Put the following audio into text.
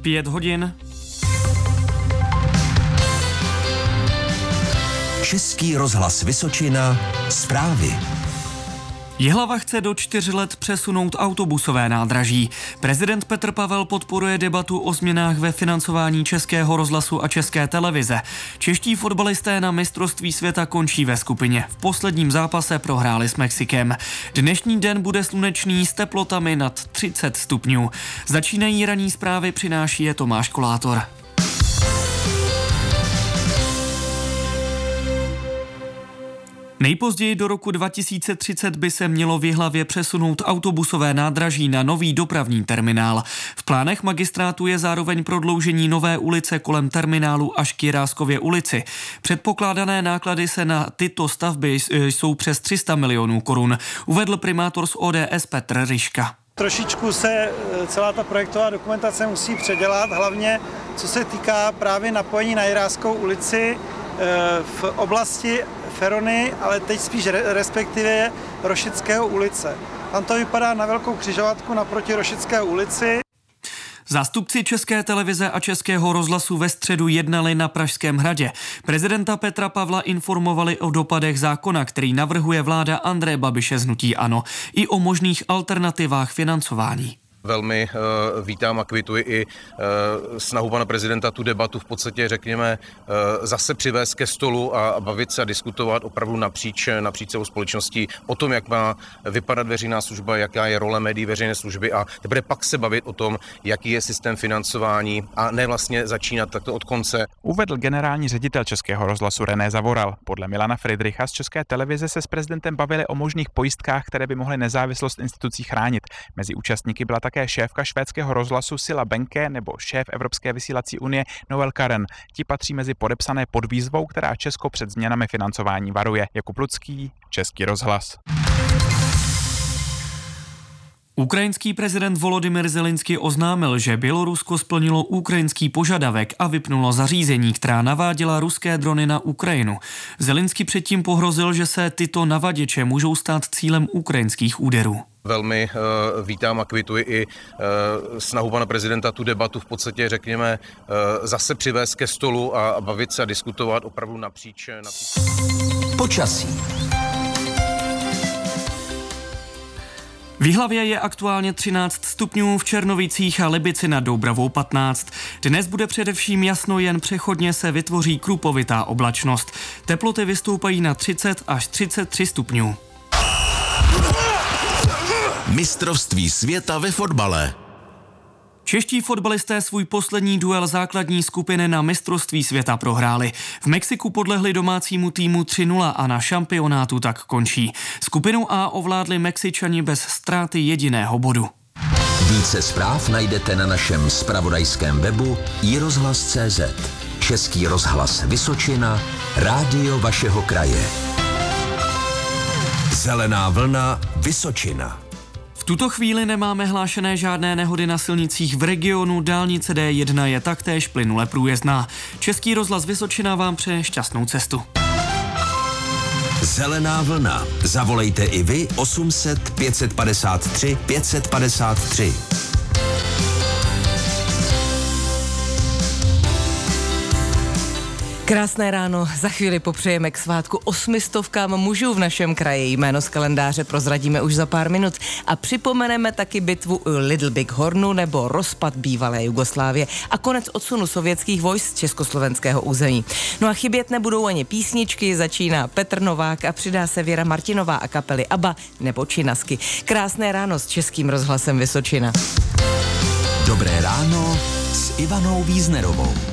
5 hodin. Český rozhlas Vysočina, zprávy. Jihlava chce do 4 let přesunout autobusové nádraží. Prezident Petr Pavel podporuje debatu o změnách ve financování Českého rozhlasu a České televize. Čeští fotbalisté na mistrovství světa končí ve skupině. V posledním zápase prohráli s Mexikem. Dnešní den bude slunečný s teplotami nad 30 stupňů. Začínají ranní zprávy, přináší je Tomáš Kolátor. Nejpozději do roku 2030 by se mělo v Jihlavě přesunout autobusové nádraží na nový dopravní terminál. V plánech magistrátu je zároveň prodloužení nové ulice kolem terminálu až k Jiráskově ulici. Předpokládané náklady se na tyto stavby jsou přes 300 milionů korun, uvedl primátor z ODS Petr Ryška. Trošičku se celá ta projektová dokumentace musí předělat, hlavně co se týká právě napojení na Jiráskovou ulici v oblasti Ferony, ale teď spíš respektive Rošického ulice. Tam to vypadá na velkou křižovatku naproti Rošické ulici. Zástupci České televize a Českého rozhlasu ve středu jednali na Pražském hradě. Prezidenta Petra Pavla informovali o dopadech zákona, který navrhuje vláda Andreje Babiše z hnutí ANO, i o možných alternativách financování. Velmi vítám a kvituji i snahu pana prezidenta tu debatu v podstatě, řekněme, zase přivést ke stolu a bavit se a diskutovat opravdu napříč celou společností o tom, jak má vypadat veřejná služba, jaká je role médií veřejné služby a teprve pak se bavit o tom, jaký je systém financování a ne vlastně začínat takto od konce. Uvedl generální ředitel Českého rozhlasu René Zavoral. Podle Milana Friedricha z České televize se s prezidentem bavili o možných pojistkách, které by mohly nezávislost institucí chránit. Mezi účastníky byla také šéfka švédského rozhlasu Silla Benke nebo šéf Evropské vysílací unie Noel Karen. Ti patří mezi podepsané pod výzvou, která Česko před změnami financování varuje. Jakub Lucký, Český rozhlas. Ukrajinský prezident Volodymyr Zelenskyj oznámil, že Bělorusko splnilo ukrajinský požadavek a vypnulo zařízení, která naváděla ruské drony na Ukrajinu. Zelenskyj předtím pohrozil, že se tyto navaděče můžou stát cílem ukrajinských úderů. Velmi vítám a kvituji i snahu pana prezidenta tu debatu v podstatě, řekněme, zase přivést ke stolu a bavit se a diskutovat opravdu napříč. Počasí. V Jihlavě je aktuálně 13 stupňů, v Černovicích a Libici nad Doubravou 15. Dnes bude především jasno, jen přechodně se vytvoří krupovitá oblačnost. Teploty vystoupají na 30 až 33 stupňů. Mistrovství světa ve fotbale. Čeští fotbalisté svůj poslední duel základní skupiny na mistrovství světa prohráli. V Mexiku podlehli domácímu týmu 3-0 a na šampionátu tak končí. Skupinu A ovládli Mexičani bez ztráty jediného bodu. Více zpráv najdete na našem zpravodajském webu iRozhlas.cz. Český rozhlas Vysočina, rádio vašeho kraje. Zelená vlna Vysočina. V tuto chvíli nemáme hlášené žádné nehody na silnicích v regionu, dálnice D1 je taktéž plynule průjezdná. Český rozhlas Vysočina vám přeje šťastnou cestu. Zelená vlna. Zavolejte i vy 800 553 553. Krásné ráno, za chvíli popřejeme k svátku 800 mužů v našem kraji. Jméno z kalendáře prozradíme už za pár minut a připomeneme taky bitvu u Little Big Hornu nebo rozpad bývalé Jugoslávie a konec odsunu sovětských vojsk z československého území. No a chybět nebudou ani písničky, začíná Petr Novák a přidá se Věra Martinová a kapely ABBA nebo Činasky. Krásné ráno s Českým rozhlasem Vysočina. Dobré ráno s Ivanou Víznerovou.